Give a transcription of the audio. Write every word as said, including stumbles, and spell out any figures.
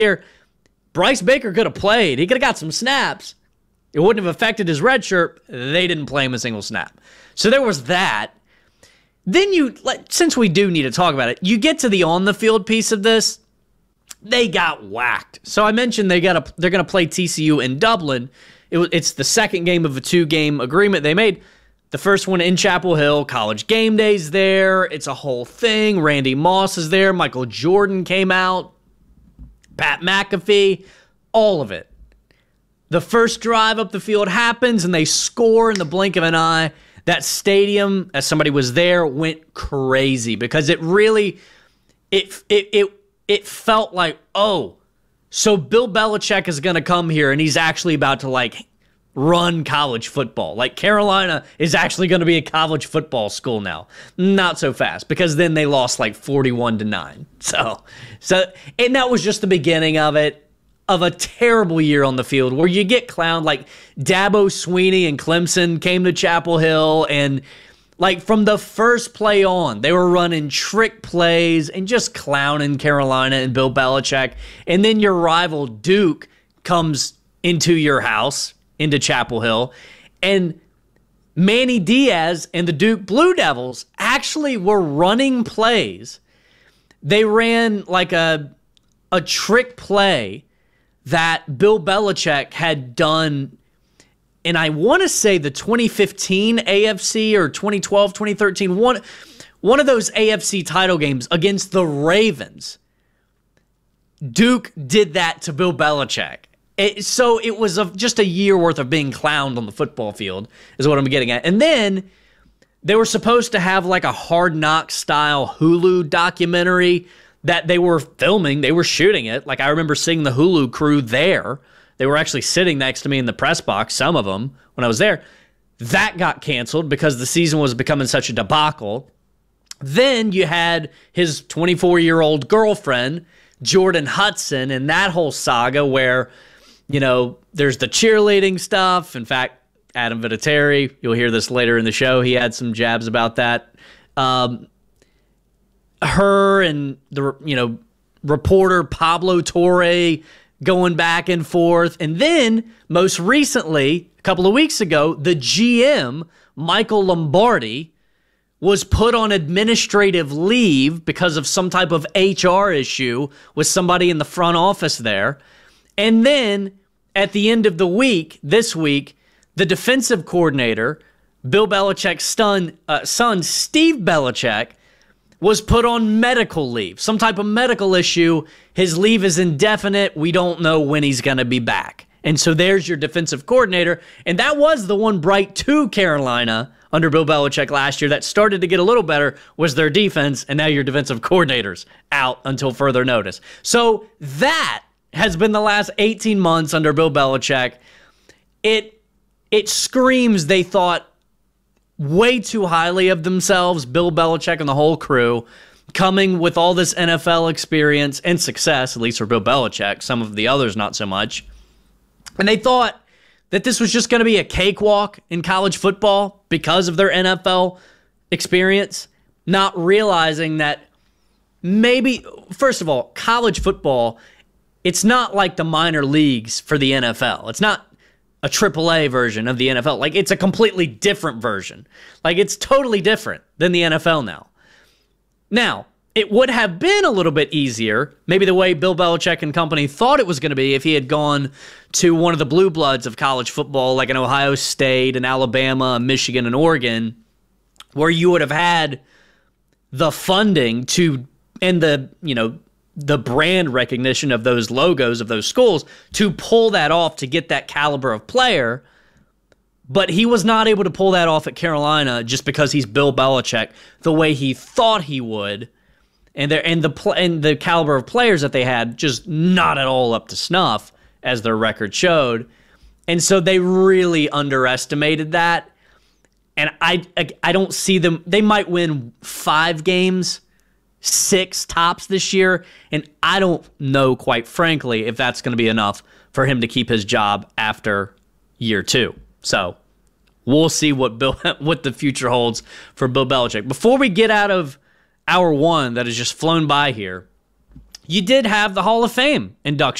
year, Bryce Baker could have played. He could have got some snaps. It wouldn't have affected his red shirt. They didn't play him a single snap. So there was that. Then you, since we do need to talk about it, you get to the on-the-field piece of this. They got whacked. So I mentioned they got a, they're going to play T C U in Dublin. It, it's the second game of a two-game agreement they made. The first one in Chapel Hill. College Game Day's there. It's a whole thing. Randy Moss is there. Michael Jordan came out. Pat McAfee. All of it. The first drive up the field happens, and they score in the blink of an eye. That stadium, as somebody was there, went crazy because it really, it it it it felt like, oh, so Bill Belichick is going to come here, and he's actually about to, like, run college football. Like, Carolina is actually going to be a college football school now. Not so fast, because then they lost, like, forty-one to nine. So, so, and that was just the beginning of it. Of a terrible year on the field where you get clowned. Like Dabo Swinney and Clemson came to Chapel Hill, and like from the first play on, they were running trick plays and just clowning Carolina and Bill Belichick. And then your rival Duke comes into your house, into Chapel Hill, and Manny Diaz and the Duke Blue Devils actually were running plays. They ran like a a trick play that Bill Belichick had done, and I want to say the twenty fifteen A F C or twenty twelve, twenty thirteen, one, one of those A F C title games against the Ravens. Duke did that to Bill Belichick. It, so it was a, just a year worth of being clowned on the football field is what I'm getting at. And then they were supposed to have like a Hard Knock style Hulu documentary that they were filming. They were shooting it. Like, I remember seeing the Hulu crew there. They were actually sitting next to me in the press box, some of them, when I was there. That got canceled because the season was becoming such a debacle. Then you had his twenty-four-year-old girlfriend, Jordan Hudson, and that whole saga where, you know, there's the cheerleading stuff. In fact, Adam Vinatieri, you'll hear this later in the show, he had some jabs about that. Um, her and the, you know, reporter Pablo Torre going back and forth. And then, most recently, a couple of weeks ago, the G M, Michael Lombardi, was put on administrative leave because of some type of H R issue with somebody in the front office there. And then, at the end of the week, this week, the defensive coordinator, Bill Belichick's son, uh, son Steve Belichick, was put on medical leave, some type of medical issue. His leave is indefinite. We don't know when he's going to be back. And so there's your defensive coordinator. And that was the one bright to Carolina under Bill Belichick last year that started to get a little better was their defense. And now your defensive coordinator's out until further notice. So that has been the last eighteen months under Bill Belichick. It, it screams they thought way too highly of themselves, Bill Belichick and the whole crew, coming with all this N F L experience and success, at least for Bill Belichick, some of the others not so much. And they thought that this was just going to be a cakewalk in college football because of their N F L experience, not realizing that maybe, first of all, college football, it's not like the minor leagues for the N F L. It's not a triple A version of the N F L. Like, it's a completely different version. Like, it's totally different than the N F L now. Now, it would have been a little bit easier, maybe the way Bill Belichick and company thought it was going to be if he had gone to one of the blue bloods of college football, like an Ohio State, an Alabama, Michigan, and Oregon, where you would have had the funding to, and the, you know, the brand recognition of those logos of those schools to pull that off to get that caliber of player. But he was not able to pull that off at Carolina just because he's Bill Belichick the way he thought he would. And there and the pl- and the caliber of players that they had just not at all up to snuff as their record showed. And so they really underestimated that. And I I, I don't see them. They might win five games, six tops this year, and I don't know, quite frankly, if that's going to be enough for him to keep his job after year two. So we'll see what Bill what the future holds for Bill Belichick. Before we get out of hour one that has just flown by here, you did have the Hall of Fame induction.